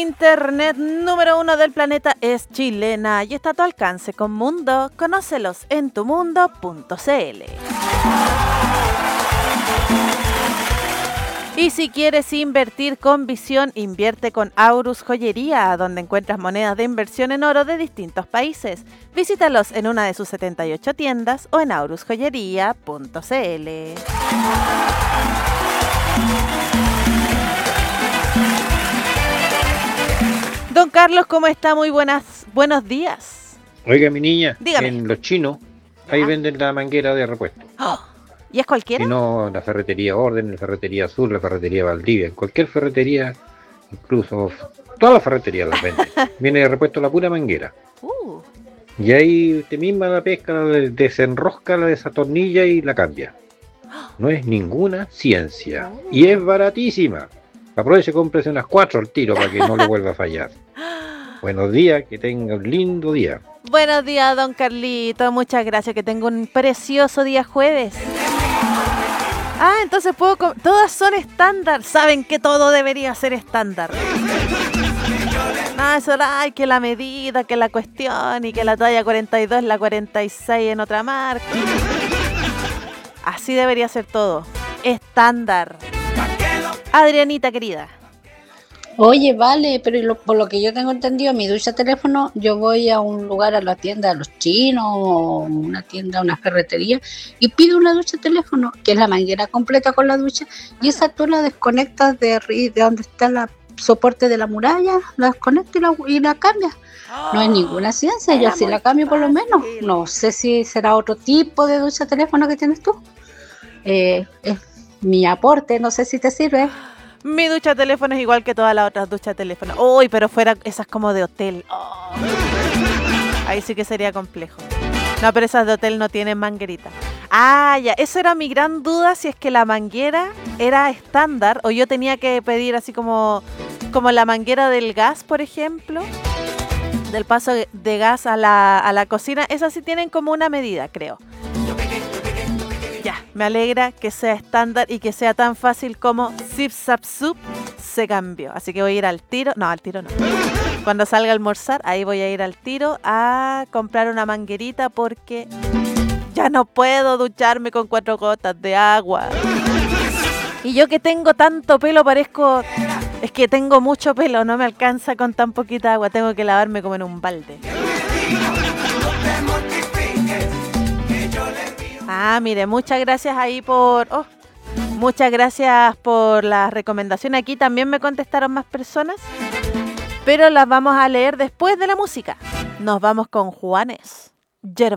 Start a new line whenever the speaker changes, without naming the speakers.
internet número 1 del planeta es chilena y está a tu alcance con Mundo. Conócelos en tumundo.cl. Y si quieres invertir con visión, invierte con Aurus Joyería, donde encuentras monedas de inversión en oro de distintos países. Visítalos en una de sus 78 tiendas o en aurusjoyería.cl. Don Carlos, ¿cómo está? Muy buenos días.
Oiga, mi niña,
dígame.
En los chinos, ahí venden la manguera de repuesto.
Oh, ¿y es cualquiera?
Si no, la ferretería Orden, la ferretería Azul, la ferretería Valdivia, en cualquier ferretería, incluso todas las ferreterías las venden. Viene de repuesto la pura manguera. Y ahí usted misma la pesca, la desenrosca, la desatornilla y la cambia. No es ninguna ciencia. Y es baratísima. Aproveche y cómprese unas 4 al tiro para que no le vuelva a fallar. Buenos días, que tenga un lindo día.
Buenos días, don Carlito. Muchas gracias, que tenga un precioso día jueves. Entonces todas son estándar. Saben que todo debería ser estándar. Eso era, que la medida, que la cuestión y que la talla 42 es la 46 en otra marca. Así debería ser todo. Estándar. Adrianita, querida.
Oye, vale, pero por lo que yo tengo entendido, mi ducha teléfono, yo voy a un lugar, a la tienda de los chinos o una tienda, una ferretería, y pido una ducha teléfono, que es la manguera completa con la ducha, y esa tú la desconectas de donde está el soporte de la muralla, la desconectas y la cambias. No hay ninguna ciencia, yo así la cambio por lo menos. No sé si será otro tipo de ducha teléfono que tienes tú. Es mi aporte, no sé si te sirve.
Mi ducha teléfono es igual que todas las otras duchas teléfono. Uy, pero fuera esas como de hotel. Ahí sí que sería complejo. No, pero esas de hotel no tienen manguerita. Ya, eso era mi gran duda, si es que la manguera era estándar o yo tenía que pedir así como la manguera del gas, por ejemplo, del paso de gas a la cocina. Esas sí tienen como una medida, creo. Ya, me alegra que sea estándar y que sea tan fácil como zip zap zup se cambió. Así que voy a ir al tiro. No, al tiro no. Cuando salga a almorzar, ahí voy a ir al tiro a comprar una manguerita porque ya no puedo ducharme con 4 gotas de agua. Y yo que tengo tanto pelo parezco... Es que tengo mucho pelo, no me alcanza con tan poquita agua. Tengo que lavarme como en un balde. Mire, muchas gracias ahí muchas gracias por las recomendaciones. Aquí también me contestaron más personas, pero las vamos a leer después de la música. Nos vamos con Juanes.